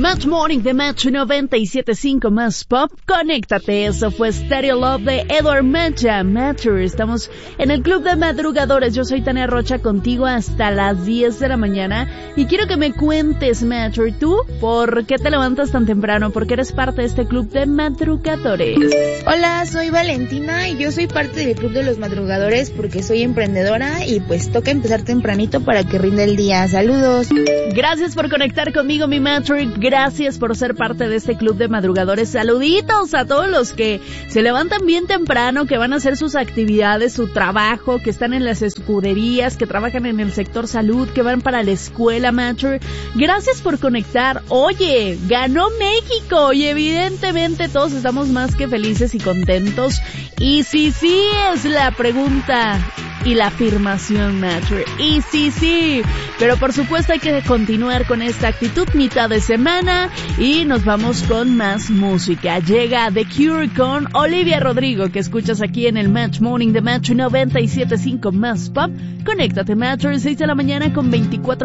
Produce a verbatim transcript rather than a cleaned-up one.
Match Morning de Match noventa y siete punto cinco más Pop. Conéctate, eso fue Stereo Love de Edward Mecha. Matter, estamos en el Club de Madrugadores. Yo soy Tania Rocha, contigo hasta las diez de la mañana. Y quiero que me cuentes, Matter, ¿tú por qué te levantas tan temprano? ¿Por qué eres parte de este Club de Madrugadores? Hola, soy Valentina y yo soy parte del Club de los Madrugadores porque soy emprendedora y pues toca empezar tempranito para que rinda el día. Saludos. Gracias por conectar conmigo, mi Matter. Gracias por ser parte de este Club de Madrugadores. Saluditos a todos los que se levantan bien temprano, que van a hacer sus actividades, su trabajo, que están en las escuderías, que trabajan en el sector salud, que van para la escuela, Matter. Gracias por conectar. Oye, ganó México y evidentemente todos estamos más que felices y contentos. Y sí, sí es la pregunta y la afirmación, Matter. Y sí, sí. Pero por supuesto hay que continuar con esta actitud, mitad de semana, y nos vamos con más música. Llega The Cure con Olivia Rodrigo, que escuchas aquí en el Match Morning de Match noventa y siete punto cinco más Pop. Conéctate, Matter, seis de la mañana con veinticuatro